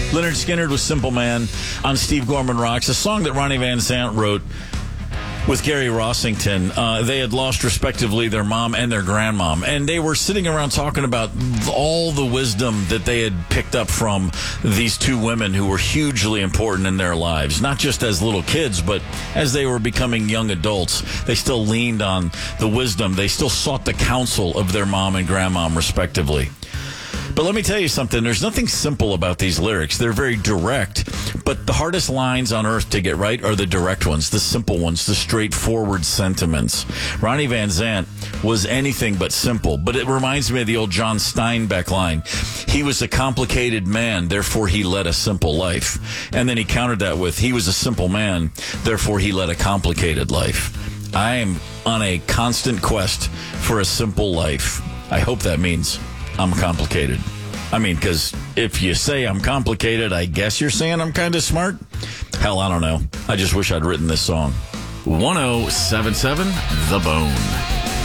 Leonard Skinner was Simple Man on Steve Gorman Rocks, a song that Ronnie Van Zant wrote with Gary Rossington. They had lost, respectively, their mom and their grandmom, and they were sitting around talking about all the wisdom that they had picked up from these two women who were hugely important in their lives, not just as little kids, but as they were becoming young adults. They still leaned on the wisdom. They still sought the counsel of their mom and grandmom, respectively. But let me tell you something. There's nothing simple about these lyrics. They're very direct. But the hardest lines on earth to get right are the direct ones, the simple ones, the straightforward sentiments. Ronnie Van Zant was anything but simple. But it reminds me of the old John Steinbeck line. He was a complicated man, therefore he led a simple life. And then he countered that with, he was a simple man, therefore he led a complicated life. I am on a constant quest for a simple life. I hope that means I'm complicated. I mean, because if you say I'm complicated, I guess you're saying I'm kind of smart. Hell, I don't know. I just wish I'd written this song. 1077 The Bone.